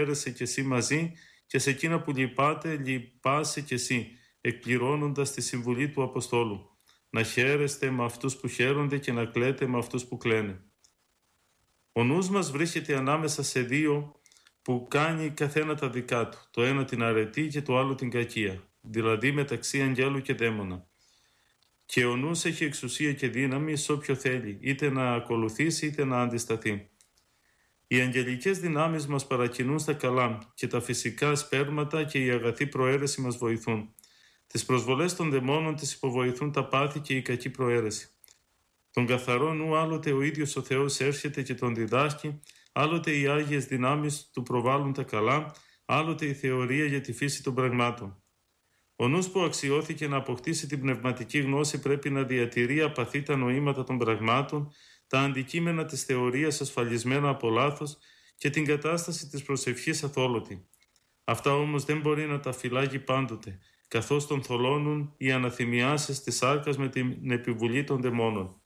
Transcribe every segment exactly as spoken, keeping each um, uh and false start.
χαίρεσαι κι εσύ μαζί και σε εκείνα που λυπάτε λυπάσαι κι εσύ, εκπληρώνοντας τη συμβουλή του Αποστόλου. Να χαίρεστε με αυτούς που χαίρονται και να κλαίτε με αυτούς που κλαίνε. Ο νους μας βρίσκεται ανάμεσα σε δύο που κάνει καθένα τα δικά του, το ένα την αρετή και το άλλο την κακία, δηλαδή μεταξύ αγγέλου και δαίμονα. Και ο νους έχει εξουσία και δύναμη σε όποιο θέλει, είτε να ακολουθήσει είτε να αντισταθεί. Οι αγγελικές δυνάμεις μας παρακινούν στα καλά και τα φυσικά σπέρματα και η αγαθή προαίρεση μας βοηθούν. Τις προσβολές των δαιμόνων τις υποβοηθούν τα πάθη και η κακή προαίρεση. Τον καθαρό νου άλλοτε ο ίδιος ο Θεός έρχεται και τον διδάσκει, άλλοτε οι Άγιες δυνάμεις του προβάλλουν τα καλά, άλλοτε η θεωρία για τη φύση των πραγμάτων. Ο νους που αξιώθηκε να αποκτήσει την πνευματική γνώση πρέπει να διατηρεί απαθή τα νοήματα των πραγμάτων, τα αντικείμενα της θεωρίας ασφαλισμένα από λάθος και την κατάσταση της προσευχής αθόλωτη. Αυτά όμως δεν μπορεί να τα φυλάγει πάντοτε, καθώς τον θολώνουν οι αναθυμιάσεις της σάρκας με την επιβουλή των δαιμόνων.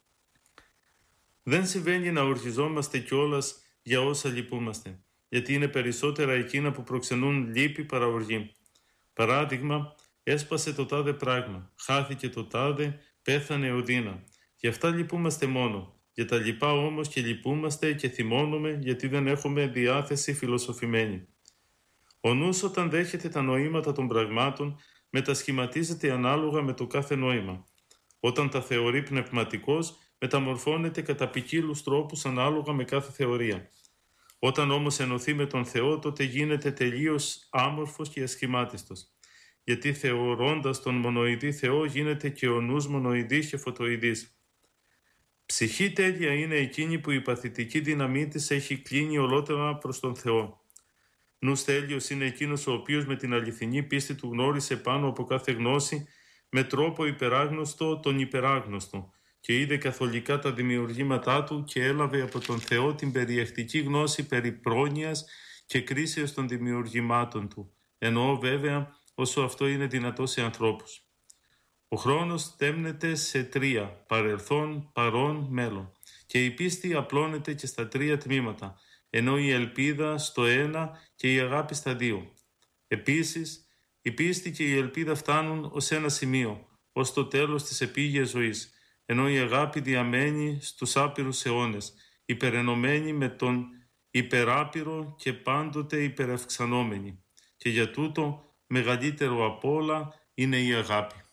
Δεν συμβαίνει να ορκιζόμαστε κιόλας για όσα λυπούμαστε, γιατί είναι περισσότερα εκείνα που προξενούν λύπη παρά οργή. Παράδειγμα, έσπασε το τάδε πράγμα, χάθηκε το τάδε, πέθανε ο Δίνα. Γι' αυτά λυπούμαστε μόνο. Για τα λοιπά όμως και λυπούμαστε και θυμώνουμε γιατί δεν έχουμε διάθεση φιλοσοφημένη. Ο νους όταν δέχεται τα νοήματα των πραγμάτων μετασχηματίζεται ανάλογα με το κάθε νόημα. Όταν τα θεωρεί πνευματικός μεταμορφώνεται κατά ποικίλους τρόπους ανάλογα με κάθε θεωρία. Όταν όμως ενωθεί με τον Θεό τότε γίνεται τελείως άμορφος και ασχημάτιστος. Γιατί θεωρώντας τον μονοειδή Θεό γίνεται και ο νους μονοειδής και φωτοειδής. Ψυχή τέλεια είναι εκείνη που η παθητική δύναμή της έχει κλείνει ολότερα προς τον Θεό. Νους τέλειος είναι εκείνος ο οποίος με την αληθινή πίστη του γνώρισε πάνω από κάθε γνώση με τρόπο υπεράγνωστο τον υπεράγνωστο και είδε καθολικά τα δημιουργήματά του και έλαβε από τον Θεό την περιεκτική γνώση περί πρόνοιας και κρίσεως των δημιουργημάτων του, εννοώ βέβαια όσο αυτό είναι δυνατό σε ανθρώπους. Ο χρόνος τέμνεται σε τρία, παρελθόν, παρόν, μέλλον, και η πίστη απλώνεται και στα τρία τμήματα, ενώ η ελπίδα στο ένα και η αγάπη στα δύο. Επίσης, η πίστη και η ελπίδα φτάνουν ως ένα σημείο, ως το τέλος της επίγειας ζωής, ενώ η αγάπη διαμένει στους άπειρους αιώνες, υπερενωμένη με τον υπεράπειρο και πάντοτε υπερευξανόμενη. Και για τούτο μεγαλύτερο απ' όλα είναι η αγάπη.